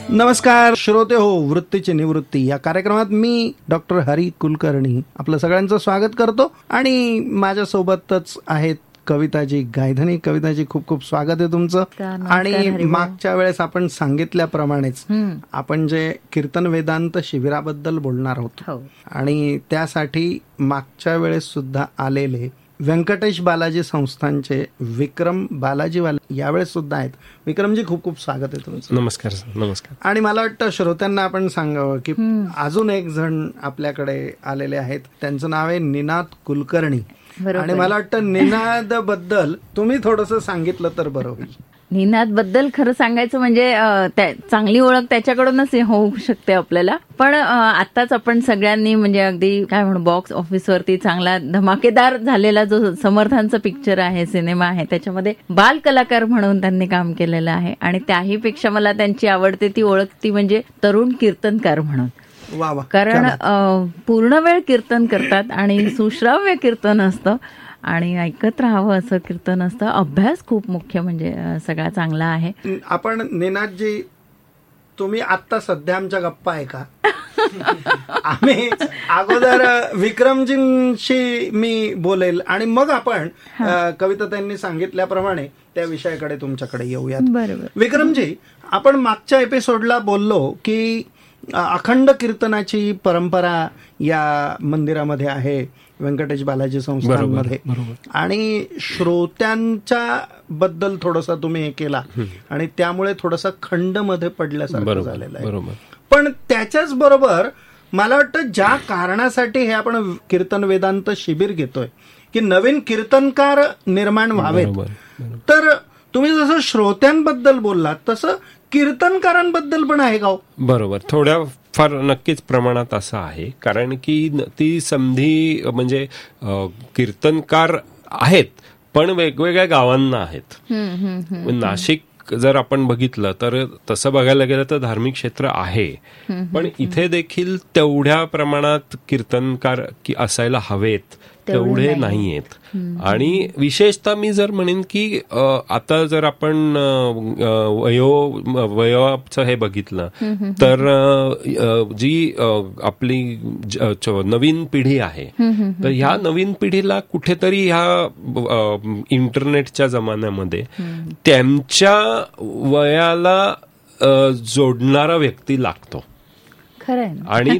नमस्कार श्रोते हो, वृत्तीची निवृत्ती या कार्यक्रमात मी डॉक्टर हरी कुलकर्णी आपलं सगळ्यांचं स्वागत करतो आणि माझ्यासोबतच आहेत कविताजी गायधनी. कविताजी, खूप खूप स्वागत आहे तुमचं. आणि मागच्या वेळेस आपण सांगितल्याप्रमाणेच आपण जे कीर्तन वेदांत शिबिराबद्दल बोलणार आहोत आणि त्यासाठी मागच्या वेळेस सुद्धा आलेले व्यंकटेश बालाजी संस्थानचे विक्रम बालाजीवाले यावेळेस सुद्धा आहेत. विक्रमजी, खूप खूप स्वागत आहे तुमचं. नमस्कार. नमस्कार. आणि मला वाटतं श्रोत्यांना आपण सांगावं की अजून एक जण आपल्याकडे आलेले आहेत. त्यांचं नाव आहे निनाद कुलकर्णी. आणि मला वाटतं निनाद बद्दल तुम्ही थोडंसं सांगितलं तर बरं होईल. निनाद बद्दल खरं सांगायचं म्हणजे चांगली ओळख त्याच्याकडूनच होऊ शकते आपल्याला. पण आताच आपण सगळ्यांनी म्हणजे अगदी काय म्हणू, बॉक्स ऑफिसवरती चांगला धमाकेदार झालेला जो समर्थांचा पिक्चर आहे, सिनेमा आहे, त्याच्यामध्ये बाल कलाकार म्हणून त्यांनी काम केलेलं आहे. आणि त्याही पेक्षा मला त्यांची आवडते ती ओळख ती म्हणजे तरुण कीर्तनकार म्हणून. कारण पूर्ण वेळ कीर्तन करतात आणि सुश्राव्य कीर्तन असतं आणि ऐकत राहावं असं कीर्तन असतं. अभ्यास खूप मुख्य म्हणजे सगळा चांगला आहे. आपण निनादजी, तुम्ही आता सध्या आमच्या गप्पा आहे का? आम्ही अगोदर विक्रमजींशी मी बोलेल आणि मग आपण कविता त्यांनी सांगितल्याप्रमाणे त्या विषयाकडे तुमच्याकडे येऊयात. बरोबर. विक्रमजी, आपण मागच्या एपिसोडला बोललो की अखंड कीर्तनाची परंपरा या मंदिरामध्ये आहे, व्यंकटेश बालाजी संस्थांमध्ये. आणि श्रोत्यांच्या बद्दल थोडासा तुम्ही हे केला आणि त्यामुळे थोडासा खंड मध्ये पडल्यासारखं झालेलं आहे. पण त्याच्याच बरोबर मला वाटतं ज्या कारणासाठी हे आपण कीर्तन वेदांत शिबिर घेतोय की नवीन कीर्तनकार निर्माण व्हावेत, तर तुम्ही जसं श्रोत्यांबद्दल बोललात तसं कीर्तनकारांबद्दल पण आहे का? बरोबर. थोड्या फार नक्कीच प्रमाणात असं आहे. कारण की ती संधी म्हणजे कीर्तनकार आहेत पण वेगवेगळ्या गावांना आहेत. नाशिक जर आपण बघितलं तर तसं बघायला गेलं तर धार्मिक क्षेत्र आहे, पण इथे देखील तेवढ्या प्रमाणात कीर्तनकार असायला हवेत तेवढे नाहीयेत. आणि विशेषतः मी जर म्हणेन की आता जर आपण वयोचं हे बघितलं तर जी आपली नवीन पिढी आहे, तर ह्या नवीन पिढीला कुठेतरी ह्या इंटरनेटच्या जमान्यामध्ये त्यांच्या वयाला जोडणारा व्यक्ती लागतो. खरं. आणि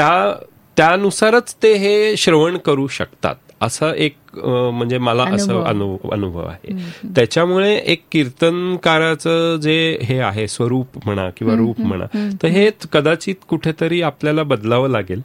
त्यानुसारच ते हे श्रवण करू शकतात असं एक म्हणजे मला असं अनुभव आहे. त्याच्यामुळे एक कीर्तनकाराचं जे हे आहे स्वरूप म्हणा किंवा रूप म्हणा, तर हे कदाचित कुठेतरी आपल्याला बदलावं लागेल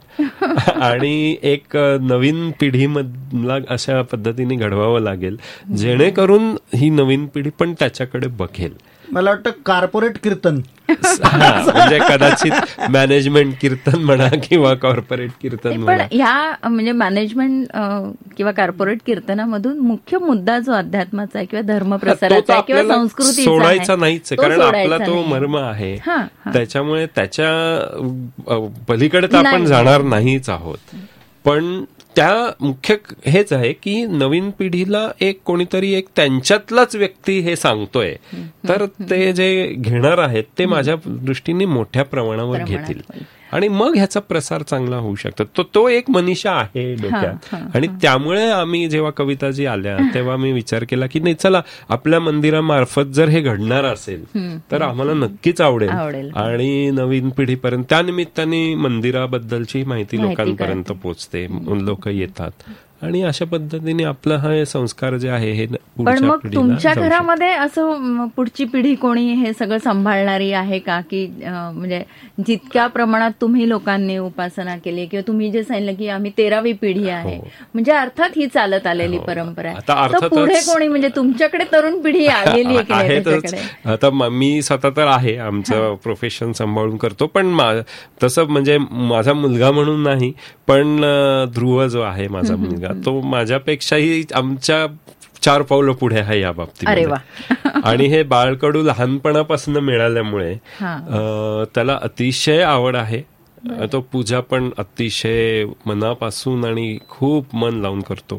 आणि एक नवीन पिढीमधला अशा पद्धतीने घडवावं लागेल जेणेकरून ही नवीन पिढी पण त्याच्याकडे बघेल. मला वाटतं कॉर्पोरेट कीर्तन म्हणजे कदाचित मॅनेजमेंट कीर्तन म्हणा किंवा कॉर्पोरेट कीर्तन म्हणा. पण ह्या म्हणजे मॅनेजमेंट किंवा कॉर्पोरेट कीर्तनामधून मुख्य मुद्दा जो अध्यात्माचा आहे किंवा धर्म प्रसाराचा किंवा संस्कृतीचा सोडायचा नाहीच, कारण आपला तो मर्म आहे. त्याच्यामुळे त्याच्या पलीकडे तर आपण जाणार नाहीच आहोत. पण त्या मुख्य हेच आहे की नवीन पिढीला एक कोणीतरी एक त्यांच्यातलाच व्यक्ती हे सांगतोय, तर ते जे घेणार आहेत ते माझ्या दृष्टीने मोठ्या प्रमाणावर घेतील आणि मग ह्याचा प्रसार चांगला होऊ शकतो. तो एक मनीषा आहे डोक्यात. आणि त्यामुळे आम्ही जेव्हा कविताजी आल्या तेव्हा मी विचार केला की नाही, चला आपल्या मंदिरामार्फत जर हे घडणार असेल तर आम्हाला नक्कीच आवडेल आणि नवीन पिढीपर्यंत त्यानिमित्ताने मंदिराबद्दलची माहिती लोकांपर्यंत पोहोचते, लोक येतात आणि अशा पद्धतीने आपलं हा संस्कार जे आहे हे. पण मग तुमच्या घरामध्ये असं पुढची पिढी कोणी हे सगळं सांभाळणारी आहे का, की म्हणजे जितक्या प्रमाणात तुम्ही लोकांनी उपासना केली किंवा तुम्ही जे सांगितलं की आम्ही 13वी पिढी आहे, म्हणजे अर्थात ही चालत आलेली परंपरा आहे, तर पुढे कोणी म्हणजे तुमच्याकडे तरुण पिढी आलेली आहे? आता मी स्वतः तर आहे, आमचं प्रोफेशन सांभाळून करतो, पण तसं म्हणजे माझा मुलगा म्हणून नाही, पण ध्रुव जो आहे माझा मुलगा तो माझ्यापेक्षाही आमच्या 4 पावलं पुढे आहे या बाबतीत. आणि हे बाळकडू लहानपणापासून मिळाल्यामुळे त्याला अतिशय आवड आहे. तो पूजा पण अतिशय मनापासून आणि खूप मन लावून करतो.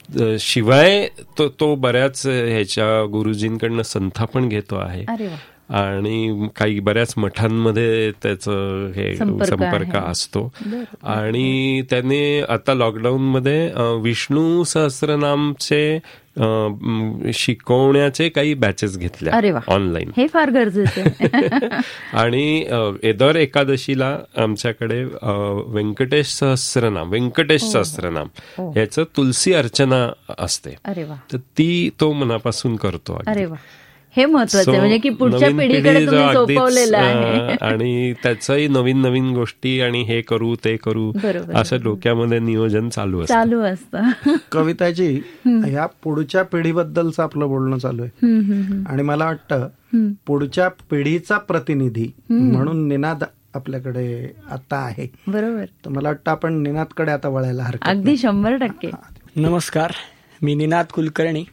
शिवाय तो बऱ्याच ह्याच्या गुरुजींकडनं संथा पण घेतो आहे. आणि काही बऱ्याच मठांमध्ये त्याचं हे संपर्क असतो. आणि त्याने आता लॉकडाऊनमध्ये विष्णू सहस्रनामचे शिकवण्याचे काही बॅचेस घेतल्या ऑनलाईन. हे फार गरजेचं. आणि दर एकादशीला आमच्याकडे व्यंकटेश सहस्रनाम याचं तुलसी अर्चना असते. तर तो मनापासून करतो. अरे वा, हे महत्वाचं आहे, म्हणजे की पुढच्या पिढीकडे तुम्ही सोपवलेलं आहे. आणि त्याचंही नवीन गोष्टी आणि हे करू ते करू असं डोक्यामध्ये नियोजन चालू असतं. कविताजी, ह्या पुढच्या पिढीबद्दलचं आपलं बोलणं चालू आहे आणि मला वाटतं पुढच्या पिढीचा प्रतिनिधी म्हणून निनाद आपल्याकडे आता आहे. बरोबर. तर मला वाटतं आपण निनादकडे आता वळायला हरकत. अगदी 100%. नमस्कार, मी निनाद कुलकर्णी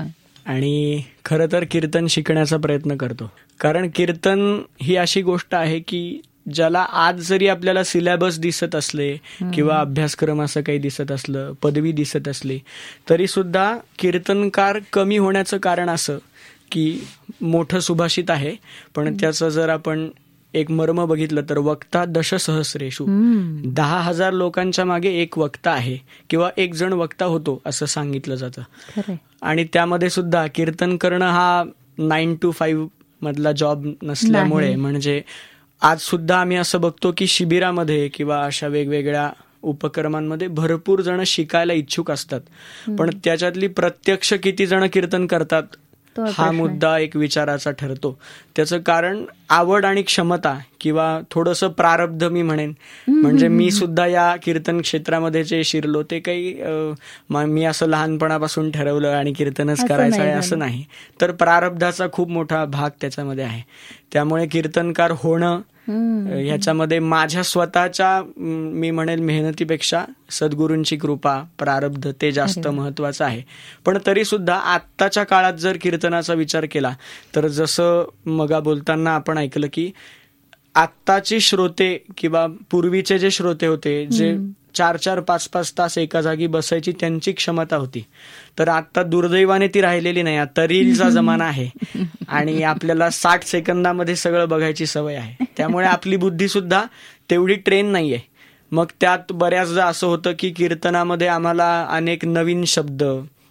आणि खरं तर कीर्तन शिकण्याचा प्रयत्न करतो. कारण कीर्तन ही अशी गोष्ट आहे की ज्याला आज जरी आपल्याला सिलेबस दिसत असले किंवा अभ्यासक्रम असं काही दिसत असलं, पदवी दिसत असली, तरी सुद्धा कीर्तनकार कमी होण्याचं कारण असं की मोठं सुभाषित आहे, पण त्याचं जर आपण एक मर्म बघितलं तर वक्ता दशसहस्रेषु, 10,000 लोकांच्या मागे एक वक्ता आहे किंवा एक जण वक्ता होतो असं सांगितलं जातं. आणि त्यामध्ये सुद्धा कीर्तन करणं हा 9 to 5 मधला जॉब नसल्यामुळे, म्हणजे आज सुद्धा आम्ही असं बघतो की शिबिरामध्ये किंवा अशा वेगवेगळ्या उपक्रमांमध्ये भरपूर जण शिकायला इच्छुक असतात, पण त्याच्यातली प्रत्यक्ष किती जण कीर्तन करतात हा मुद्दा एक विचाराचा ठरतो. त्याचं कारण आवड आणि क्षमता किंवा थोडंसं प्रारब्ध मी म्हणेन. म्हणजे मी सुद्धा या कीर्तन क्षेत्रामध्ये जे शिरलो ते काही मी असं लहानपणापासून ठरवलं आणि कीर्तनच करायचं आहे असं नाही, तर प्रारब्धाचा खूप मोठा भाग त्याच्यामध्ये आहे. त्यामुळे कीर्तनकार होणं ह्याच्यामध्ये माझ्या स्वतःच्या मी म्हणेल मेहनतीपेक्षा सद्गुरूंची कृपा, प्रारब्ध ते जास्त महत्वाचं आहे. पण तरी सुद्धा आत्ताच्या काळात जर कीर्तनाचा विचार केला तर जसं मगा बोलताना आपण ऐकलं की आत्ताचे श्रोते किंवा पूर्वीचे जे श्रोते होते जे 4-4, 5-5 तास एका जागी बसायची त्यांची क्षमता होती, तर आता दुर्दैवाने ती राहिलेली नाही. आता रीलचा जमाना आहे आणि आपल्याला 60 सेकंदामध्ये सगळं बघायची सवय आहे. त्यामुळे आपली बुद्धी सुद्धा तेवढी ट्रेन नाहीये. मग त्यात बऱ्याचदा असं होतं की कीर्तनामध्ये आम्हाला अनेक नवीन शब्द,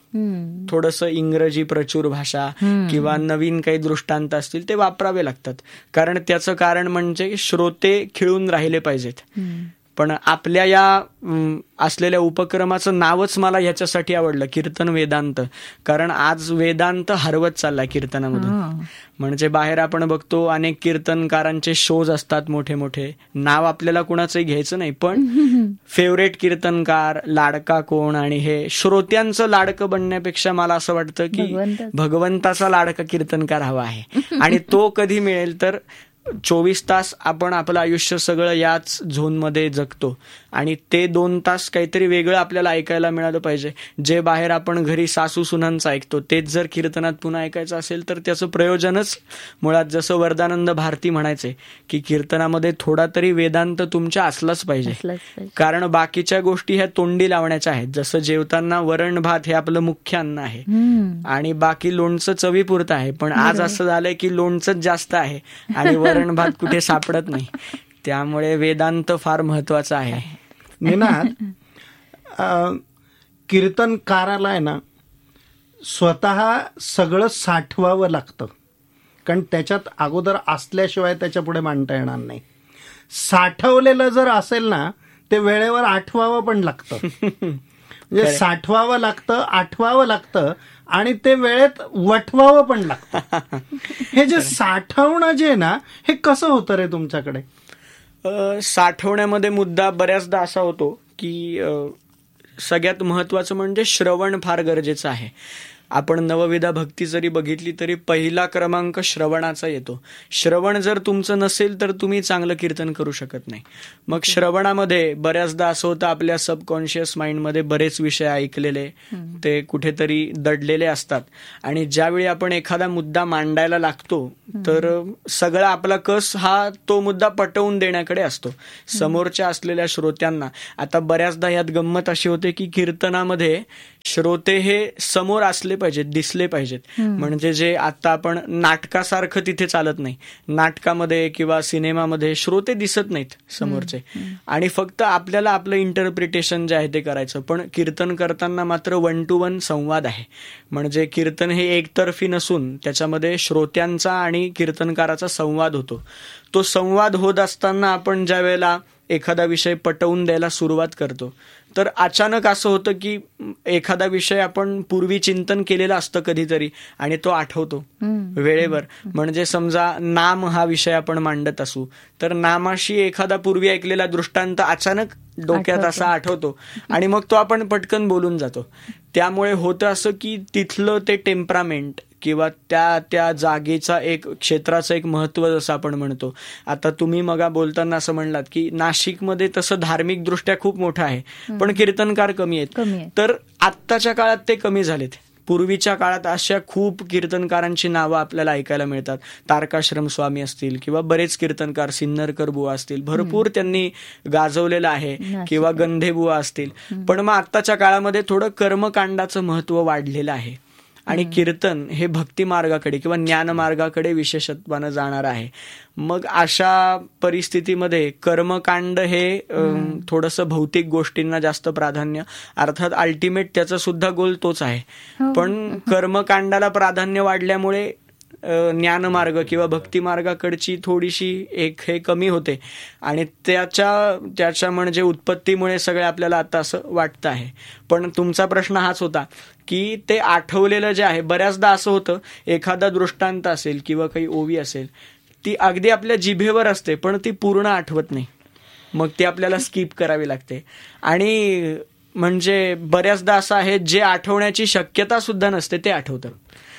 थोडंसं इंग्रजी प्रचूर भाषा किंवा नवीन काही दृष्टांत असतील ते वापरावे लागतात. कारण त्याचं कारण म्हणजे श्रोते खिळून राहिले पाहिजेत. पण आपल्या या असलेल्या उपक्रमाचं नावच मला ह्याच्यासाठी आवडलं, कीर्तन वेदांत. कारण आज वेदांत हरवत चाललाय कीर्तनामधून. म्हणजे बाहेर आपण बघतो अनेक कीर्तनकारांचे शोज असतात मोठे मोठे, नाव आपल्याला कुणाचंही घ्यायचं नाही, पण फेवरेट कीर्तनकार, लाडका कोण, आणि हे श्रोत्यांचं लाडकं बनण्यापेक्षा मला असं वाटतं की भगवंताचा लाडका कीर्तनकार हवा आहे. आणि तो कधी मिळेल तर 24 तास आपण आपलं आयुष्य सगळं याच झोनमध्ये जगतो आणि ते 2 तास काहीतरी वेगळं आपल्याला ऐकायला मिळालं पाहिजे. जे बाहेर आपण घरी सासू सुनांचं ऐकतो तेच जर कीर्तनात पुन्हा ऐकायचं असेल तर त्याचं प्रयोजनच मुळात, जसं वरदानंद भारती म्हणायचे की कीर्तनामध्ये थोडा तरी वेदांत तुमच्या असलाच पाहिजे. कारण बाकीच्या गोष्टी ह्या तोंडी लावण्याच्या आहेत. जसं जेवताना वरण भात हे आपलं मुख्य अन्न आहे आणि बाकी लोणचं चवीपुरतं आहे, पण आज असं झालंय की लोणचंच जास्त आहे आणि वरण भात कुठे सापडत नाही. त्यामुळे वेदांत फार महत्वाचा आहे. निनाद, कीर्तनकाराला आहे ना स्वतः सगळं साठवावं लागतं, कारण त्याच्यात अगोदर असल्याशिवाय त्याच्या पुढे मांडता येणार नाही. साठवलेलं जर असेल ना ते वेळेवर आठवावं पण लागतं. म्हणजे साठवावं लागतं, आठवावं लागतं आणि ते वेळेत वठवावं पण लागतं. हे जे साठवणं जे ना हे कसं होतं रे तुमच्याकडे? साठवण्यामध्ये मुद्दा बऱ्याचदा असा होतो की सगळ्यात महत्वाचं म्हणजे श्रवण फार गरजेचं आहे. आपण नवविधा भक्ती जरी बघितली तरी पहिला क्रमांक श्रवणाचा येतो. श्रवण जर तुमचं नसेल तर तुम्ही चांगलं कीर्तन करू शकत नाही. मग श्रवणामध्ये बऱ्याचदा असं होतं आपल्या सबकॉन्शियस माइंडमध्ये बरेच विषय ऐकलेले ते कुठेतरी दडलेले असतात आणि ज्यावेळी आपण एखादा मुद्दा मांडायला लागतो तर सगळा आपला कस हा तो मुद्दा पटवून देण्याकडे असतो समोरच्या असलेल्या श्रोत्यांना. आता बऱ्याचदा यात गंमत अशी होते की कीर्तनामध्ये श्रोते हे समोर असले पाहिजेत, दिसले पाहिजेत. म्हणजे जे आता आपण नाटकासारखं तिथे चालत नाही. नाटकामध्ये किंवा सिनेमामध्ये श्रोते दिसत नाहीत समोरचे, आणि फक्त आपल्याला आपलं इंटरप्रिटेशन जे आहे ते करायचं. पण कीर्तन करताना मात्र 1 to 1 संवाद आहे. म्हणजे कीर्तन हे एकतर्फी नसून त्याच्यामध्ये श्रोत्यांचा आणि कीर्तनकाराचा संवाद होतो. तो संवाद होत असताना आपण ज्या वेळेला एखादा विषय पटवून द्यायला सुरुवात करतो, तर अचानक असं होतं की एखादा विषय आपण पूर्वी चिंतन केलेलं असतं कधीतरी, आणि तो आठवतो वेळेवर. म्हणजे समजा नाम हा विषय आपण मांडत असू, तर नामाशी एखादा पूर्वी ऐकलेला दृष्टांत अचानक डोक्यात असा आठवतो, आणि मग तो आपण पटकन बोलून जातो. त्यामुळे होतं असं की तिथलं ते टेम्परामेंट किंवा त्या जागेचा एक क्षेत्राचं एक महत्व जसं आपण म्हणतो. आता तुम्ही मगा बोलताना असं म्हणलात की नाशिकमध्ये तसं धार्मिक दृष्ट्या खूप मोठं आहे, पण कीर्तनकार कमी आहेत. तर आत्ताच्या काळात ते कमी झालेत. पूर्वीच्या काळात अशा खूप कीर्तनकारांची नावं आपल्याला ऐकायला मिळतात. तारकाश्रम स्वामी असतील किंवा बरेच कीर्तनकार, सिन्नरकर बुवा असतील, भरपूर त्यांनी गाजवलेलं आहे, किंवा गंधे बुवा असतील. पण मग आत्ताच्या काळामध्ये थोडं कर्मकांडाचं महत्व वाढलेलं आहे, आणि कीर्तन हे भक्ती मार्गाकडे किंवा ज्ञान मार्गाकडे विशेषत्वानं जाणार आहे. मग अशा परिस्थितीमध्ये कर्मकांड हे थोडंसं भौतिक गोष्टींना जास्त प्राधान्य, अर्थात अल्टिमेट त्याचा सुद्धा गोल तोच आहे, पण कर्मकांडाला प्राधान्य वाढल्यामुळे ज्ञानमार्ग किंवा भक्ती मार्गाकडची थोडीशी एक हे कमी होते, आणि त्याच्या म्हणजे उत्पत्तीमुळे सगळे आपल्याला आता असं वाटतं आहे. पण तुमचा प्रश्न हाच होता की ते आठवलेलं जे आहे, बऱ्याचदा असं होतं एखादा दृष्टांत असेल किंवा काही ओवी असेल, ती अगदी आपल्या जिभेवर असते पण ती पूर्ण आठवत नाही, मग ती आपल्याला स्किप करावी लागते. आणि म्हणजे बऱ्याचदा असं आहे जे आठवण्याची शक्यता सुद्धा नसते ते आठवतं.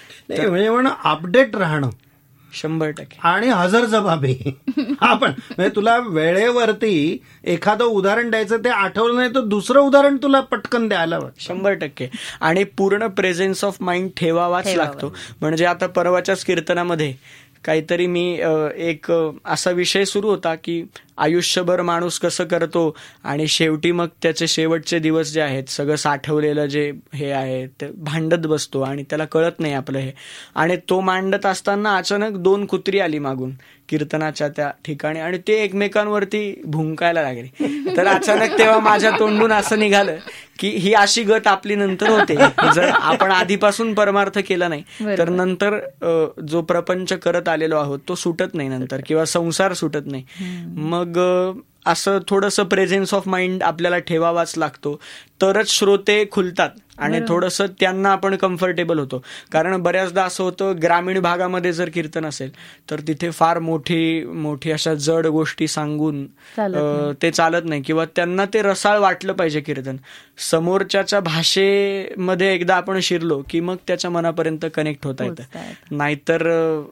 म्हणजे अपडेट राहणं 100% आणि हजरजबाबी. आपण म्हणजे तुला वेळेवरती एखादं उदाहरण द्यायचं, ते आठवलं नाही तर दुसरं उदाहरण तुला पटकन द्यायला हवं. 100%. आणि पूर्ण प्रेझेन्स ऑफ माइंड ठेवावाच लागतो. म्हणजे आता परवाच्याच कीर्तनामध्ये काहीतरी मी एक असा विषय सुरू होता की आयुष्यभर माणूस कसं करतो आणि शेवटी मग त्याचे शेवटचे दिवस जे आहेत सगळं साठवलेलं जे हे आहे ते भांडत बसतो आणि त्याला कळत नाही आपलं हे. आणि तो मांडत असताना अचानक 2 कुत्री आली मागून कीर्तनाच्या त्या ठिकाणी आणि ते एकमेकांवरती भुंकायला लागले. तर अचानक तेव्हा माझ्या तोंडून असं निघालं की ही अशी गत आपली नंतर होते जर आपण आधीपासून परमार्थ केला नाही तर नंतर जो प्रपंच करत आलेलो आहोत तो सुटत नाही नंतर, किंवा संसार सुटत नाही. मग असं थोडंसं प्रेझेन्स ऑफ माइंड आपल्याला ठेवावाच लागतो, तरच श्रोते खुलतात आणि थोडंसं त्यांना आपण कम्फर्टेबल होतो. कारण बऱ्याचदा असं होतं ग्रामीण भागामध्ये जर कीर्तन असेल तर तिथे फार मोठी अशा जड गोष्टी सांगून ते चालत नाही, किंवा त्यांना ते रसाळ वाटलं पाहिजे कीर्तन. समोरच्याच्या भाषेमध्ये एकदा आपण शिरलो की मग त्याच्या मनापर्यंत कनेक्ट होता येतं, नाहीतर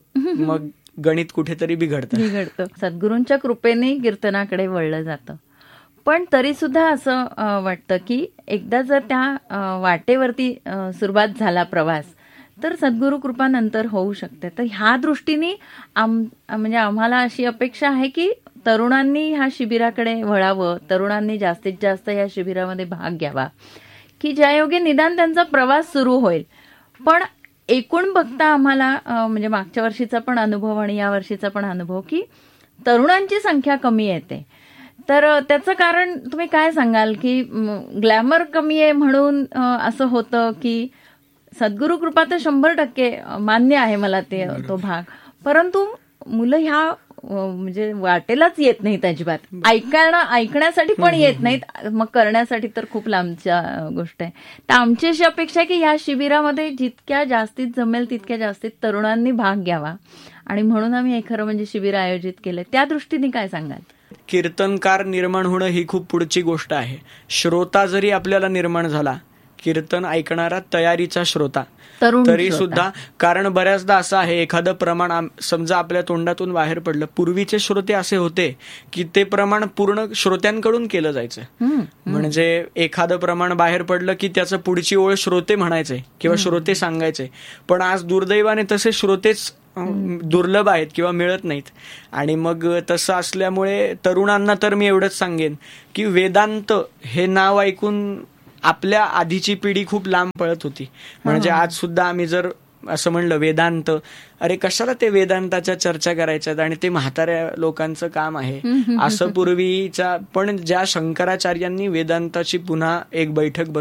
मग गणित कुठेतरी बिघडतं. सद्गुरूंच्या कृपेने कीर्तनाकडे वळलं जातं. पण तरी सुद्धा असं वाटतं की एकदा जर त्या वाटेवरती सुरुवात झाला प्रवास तर सद्गुरू कृपा नंतर होऊ शकते. तर ह्या दृष्टीने म्हणजे आम्हाला अशी अपेक्षा आहे की तरुणांनी ह्या शिबिराकडे वळावं, तरुणांनी जास्तीत जास्त या शिबिरामध्ये भाग घ्यावा की ज्यायोगे निदान त्यांचा प्रवास सुरू होईल. पण एकूण बघता आम्हाला म्हणजे मागच्या वर्षीचा पण अनुभव आणि या वर्षीचा पण अनुभव की तरुणांची संख्या कमी येते. तर त्याचं कारण तुम्ही काय सांगाल की ग्लॅमर कमी आहे म्हणून असं होतं की सद्गुरू कृपा तर 100% मान्य आहे मला तो भाग, परंतु मुलं ह्या म्हणजे वाटेलाच येत नाहीत अजिबात, ऐकण्यासाठी पण येत नाहीत, मग करण्यासाठी तर खूप लांबच्या गोष्ट आहे. तर आमची अशी अपेक्षा आहे की या शिबिरामध्ये जितक्या जास्तीत जमेल तितक्या जास्तीत तरुणांनी भाग घ्यावा आणि म्हणून आम्ही हे खरं म्हणजे शिबिर आयोजित केलं. त्या दृष्टीने काय सांगाल? कीर्तनकार निर्माण होणं ही खूप पुढची गोष्ट आहे. श्रोता जरी आपल्याला निर्माण झाला, कीर्तन ऐकणारा तयारीचा श्रोता तरी सुद्धा, कारण बऱ्याचदा असं आहे एखादं प्रमाण समजा आपल्या तोंडातून बाहेर पडलं. पूर्वीचे श्रोते असे होते की ते प्रमाण पूर्ण श्रोत्यांकडून केलं जायचं. म्हणजे एखादं प्रमाण बाहेर पडलं की त्याचं पुढची ओळ श्रोते म्हणायचे किंवा श्रोते सांगायचे. पण आज दुर्दैवाने तसे श्रोतेच दुर्लभ आहेत किंवा मिळत नाहीत. आणि मग तसं असल्यामुळे तरुणांना तर मी एवढंच सांगेन की वेदांत हे नाव ऐकून आपल्या आधीची पिढी खूप लांब पळत होती. म्हणजे आज सुद्धा आम्ही जर असं म्हणलं वेदांत, अरे कशाला ते वेदांताच्या चर्चा करायच्यात आणि ते म्हाताऱ्या लोकांचं काम आहे असं पूर्वीच्या. पण ज्या शंकराचार्यांनी वेदांताची पुन्हा एक बैठक